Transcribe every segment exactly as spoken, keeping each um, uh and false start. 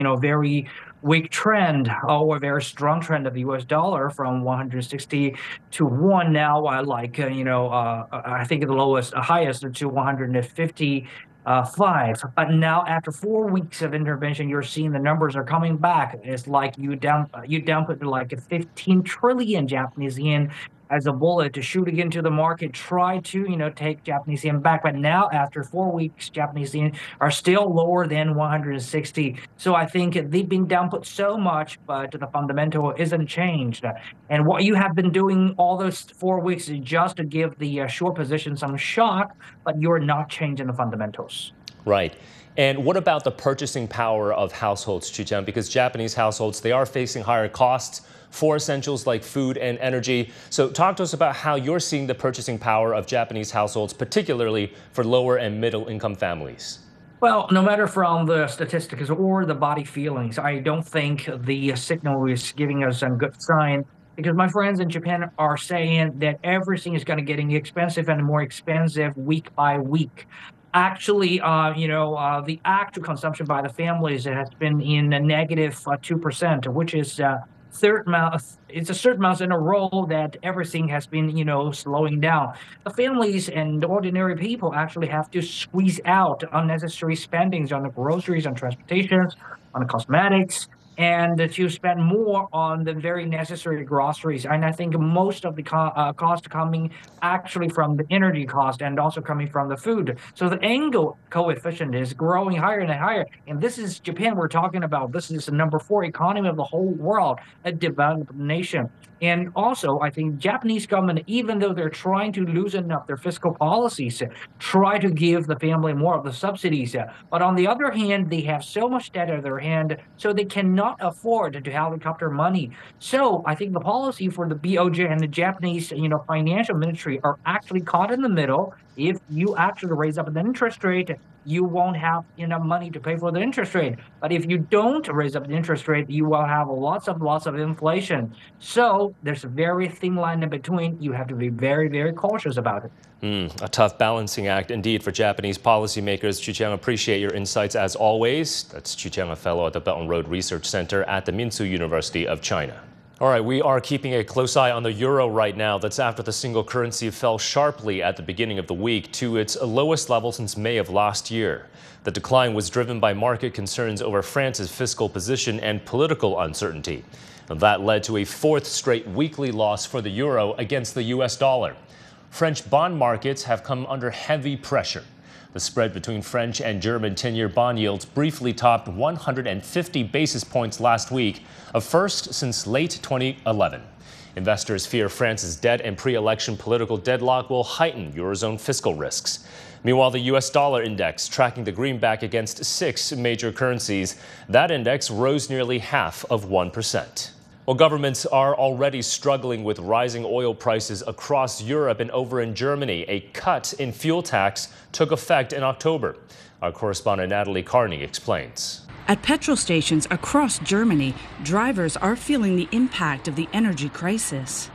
you know, very weak trend or a very strong trend of the U S dollar from one hundred sixty to one now, uh, like, uh, you know, uh, uh, I think the lowest, uh, highest to one hundred fifty. Uh, five, but now after four weeks of intervention, you're seeing the numbers are coming back. It's like you down, uh, you down put like fifteen trillion Japanese yen as a bullet to shoot into the market, try to, you know, take Japanese yen back. But now after four weeks, Japanese yen are still lower than one hundred sixty. So I think they've been down put so much, but the fundamental isn't changed. And what you have been doing all those four weeks is just to give the uh, short position some shock, but you're not changing the fundamentals. Right. And what about the purchasing power of households, Chu-Cheng? Because Japanese households, they are facing higher costs for essentials like food and energy. So talk to us about how you're seeing the purchasing power of Japanese households, particularly for lower and middle income families. Well, no matter from the statistics or the body feelings, I don't think the signal is giving us a good sign, because my friends in Japan are saying that everything is going to getting expensive and more expensive week by week. Actually, uh, you know, uh, the actual consumption by the families has been in a negative uh, two percent, which is uh, third month. It's a third month in a row that everything has been, you know, slowing down. The families and the ordinary people actually have to squeeze out unnecessary spendings on the groceries, on transportation, on the cosmetics, and to spend more on the very necessary groceries. And I think most of the co uh, cost coming actually from the energy cost and also coming from the food. So the angle coefficient is growing higher and higher. And this is Japan we're talking about. This is the number four economy of the whole world, a developed nation. And also, I think Japanese government, even though they're trying to loosen up their fiscal policies, try to give the family more of the subsidies. But on the other hand, they have so much debt on their hand, so they cannot afford to helicopter money. So I think the policy for the B O J and the Japanese, you know, financial ministry are actually caught in the middle. If you actually raise up the interest rate, you won't have enough money to pay for the interest rate. But if you don't raise up the interest rate, you will have lots of lots of inflation. So there's a very thin line in between. You have to be very, very cautious about it. Mm, a tough balancing act indeed for Japanese policymakers. Chu-Cheng, appreciate your insights as always. That's Chu-Cheng, a fellow at the Belt and Road Research Center at the Minzu University of China. All right, we are keeping a close eye on the euro right now. That's after the single currency fell sharply at the beginning of the week to its lowest level since May of last year. The decline was driven by market concerns over France's fiscal position and political uncertainty. And that led to a fourth straight weekly loss for the euro against the U S dollar. French bond markets have come under heavy pressure. The spread between French and German ten-year bond yields briefly topped one hundred fifty basis points last week, a first since late twenty eleven. Investors fear France's debt and pre-election political deadlock will heighten Eurozone fiscal risks. Meanwhile, the U S dollar index, tracking the greenback against six major currencies, that index rose nearly half of one percent. Well, governments are already struggling with rising oil prices across Europe, and over in Germany, a cut in fuel tax took effect in October. Our correspondent Natalie Carney explains. At petrol stations across Germany, drivers are feeling the impact of the energy crisis.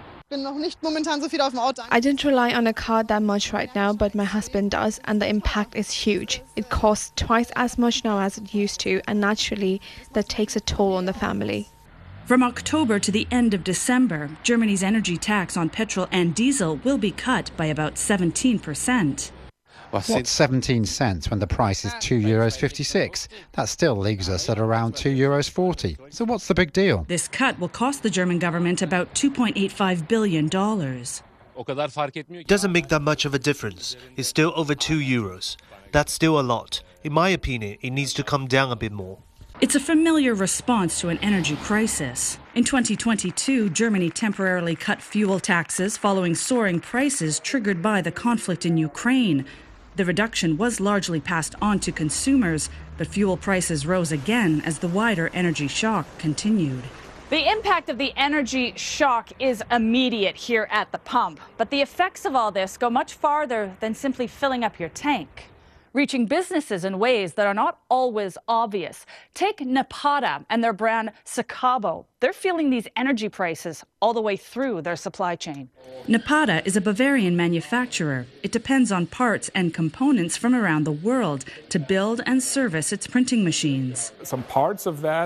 I don't rely on a car that much right now, but my husband does, and the impact is huge. It costs twice as much now as it used to, and naturally, that takes a toll on the family. From October to the end of December, Germany's energy tax on petrol and diesel will be cut by about seventeen percent. What's seventeen cents when the price is two euros fifty-six? That still leaves us at around two euros forty. So what's the big deal? This cut will cost the German government about two point eight five billion dollars. It doesn't make that much of a difference. It's still over two euros. That's still a lot. In my opinion, it needs to come down a bit more. It's a familiar response to an energy crisis. In twenty twenty-two, Germany temporarily cut fuel taxes following soaring prices triggered by the conflict in Ukraine. The reduction was largely passed on to consumers, but fuel prices rose again as the wider energy shock continued. The impact of the energy shock is immediate here at the pump, but the effects of all this go much farther than simply filling up your tank. reaching businesses in ways that are not always obvious. Take Napata and their brand Sakabo. They're feeling these energy prices all the way through their supply chain. Napata is a Bavarian manufacturer. It depends on parts and components from around the world to build and service its printing machines. Some parts of that